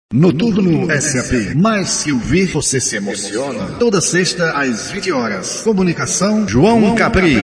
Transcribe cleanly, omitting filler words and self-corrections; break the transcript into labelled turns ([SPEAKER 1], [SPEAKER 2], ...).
[SPEAKER 1] Noturno SAP. Mais que ouvir, você se emociona. Toda sexta às 20 horas. Comunicação João Capri.